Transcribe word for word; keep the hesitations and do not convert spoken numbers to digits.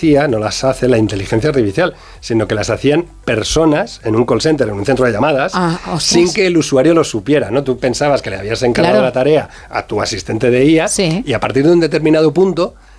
hacía, no las hace la inteligencia artificial, sino que las hacían personas en un call center, en un centro de llamadas, ah, sin que el usuario lo supiera, ¿no? Tú pensabas que le habías encargado claro. la tarea a tu asistente de I A, sí. y a partir de un determinado punto